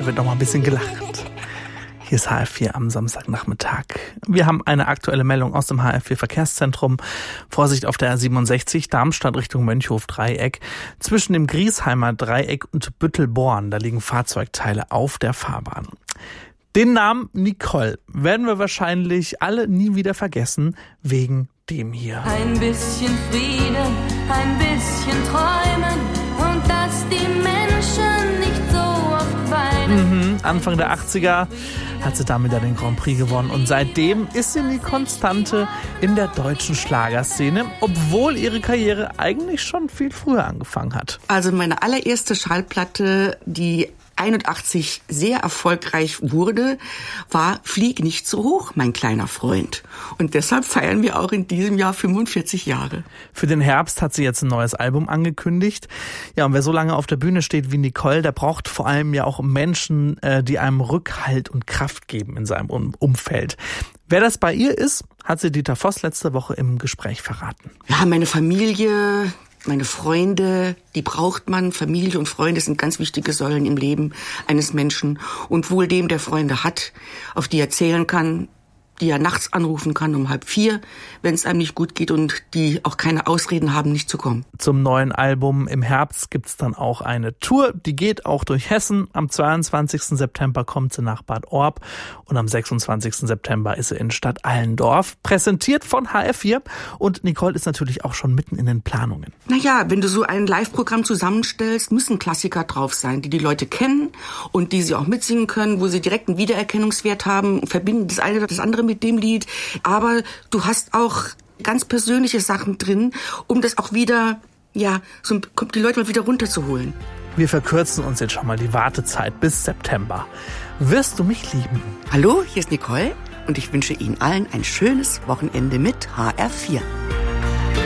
Da wird noch mal ein bisschen gelacht. Hier ist HR4 am Samstagnachmittag. Wir haben eine aktuelle Meldung aus dem HR4 Verkehrszentrum. Vorsicht auf der A67 Darmstadt Richtung Mönchhof-Dreieck. Zwischen dem Griesheimer Dreieck und Büttelborn, da liegen Fahrzeugteile auf der Fahrbahn. Den Namen Nicole werden wir wahrscheinlich alle nie wieder vergessen, wegen dem hier. Ein bisschen Frieden, ein bisschen träumen und dass die Menschen nicht so oft weinen. Anfang der 80er hat sie damit ja den Grand Prix gewonnen und seitdem ist sie eine Konstante in der deutschen Schlagerszene, obwohl ihre Karriere eigentlich schon viel früher angefangen hat. Also meine allererste Schallplatte, die 81 sehr erfolgreich wurde, war Flieg nicht so hoch, mein kleiner Freund. Und deshalb feiern wir auch in diesem Jahr 45 Jahre. Für den Herbst hat sie jetzt ein neues Album angekündigt. Ja, und wer so lange auf der Bühne steht wie Nicole, der braucht vor allem ja auch Menschen, die einem Rückhalt und Kraft geben in seinem Umfeld. Wer das bei ihr ist, hat sie Dieter Voss letzte Woche im Gespräch verraten. Ja, meine Familie, meine Freunde, die braucht man. Familie und Freunde sind ganz wichtige Säulen im Leben eines Menschen. Und wohl dem, der Freunde hat, auf die er zählen kann, die er nachts anrufen kann um 3:30, wenn es einem nicht gut geht und die auch keine Ausreden haben, nicht zu kommen. Zum neuen Album im Herbst gibt's dann auch eine Tour, die geht auch durch Hessen. Am 22. September kommt sie nach Bad Orb und am 26. September ist sie in Stadt Allendorf. Präsentiert von HR4 und Nicole ist natürlich auch schon mitten in den Planungen. Naja, wenn du so ein Live-Programm zusammenstellst, müssen Klassiker drauf sein, die die Leute kennen und die sie auch mitsingen können, wo sie direkt einen Wiedererkennungswert haben, verbinden das eine oder das andere mit dem Lied. Aber du hast auch ganz persönliche Sachen drin, um das auch wieder, ja, so die Leute mal wieder runterzuholen. Wir verkürzen uns jetzt schon mal die Wartezeit bis September. Wirst du mich lieben? Hallo, hier ist Nicole und ich wünsche Ihnen allen ein schönes Wochenende mit HR4.